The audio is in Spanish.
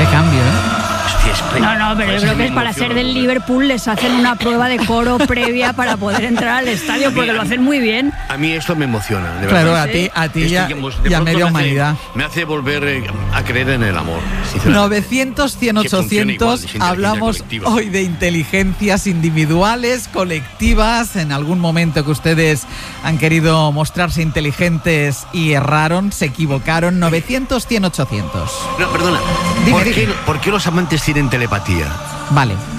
cambio, No, pero yo creo que es para ser del Liverpool les hacen una prueba de coro previa para poder entrar al estadio, porque lo hacen muy bien. A mí esto me emociona, de Claro, verdad. a ti y a media humanidad. Me hace volver a creer en el amor. 900, 100, 800. Hablamos colectiva. hoy de inteligencias individuales, colectivas. En algún momento que ustedes han querido mostrarse inteligentes y erraron, se equivocaron. 900, 100, 800. No, perdona. Dime. ¿Por qué los amantes tienen telepatía? Vale.